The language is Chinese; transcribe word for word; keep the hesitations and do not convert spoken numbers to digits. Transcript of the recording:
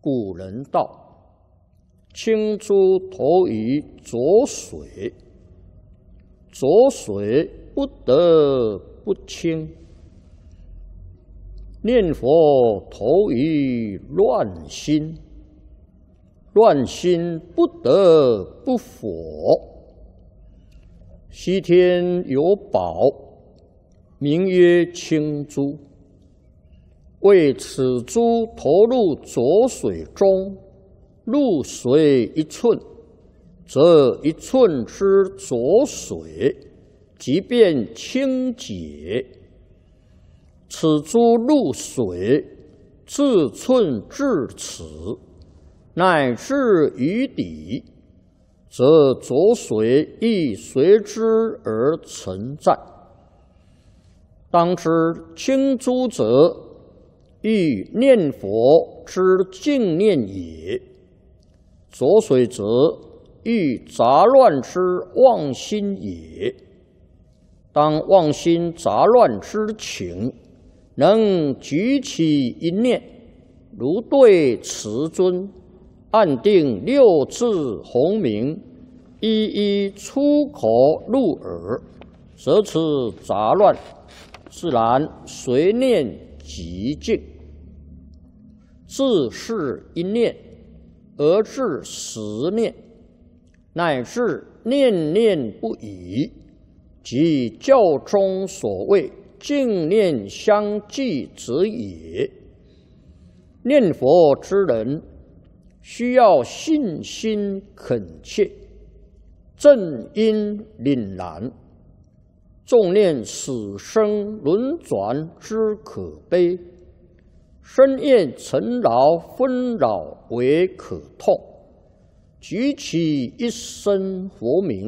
古人道：“清珠投于浊水，浊水不得不清；念佛投于乱心，乱心不得不佛。西天有宝，名曰清珠。为此珠投入浊水中，入水一寸，则一寸之浊水即便清洁。此珠入水，自寸至此，乃至于底，则浊水亦随之而存在。当知清珠者，欲念佛之净念也；浊水则，欲杂乱之妄心也。当妄心杂乱之情，能举起一念，如对慈尊，按定六字洪名，一一出口入耳，则此杂乱自然随念即净。自是一念而至十念，乃至念念不已，即教中所谓净念相继者也。念佛之人，需要信心恳切，正因凛然，重念死生轮转之可悲，深厌尘劳纷扰为可痛，举起一声佛名，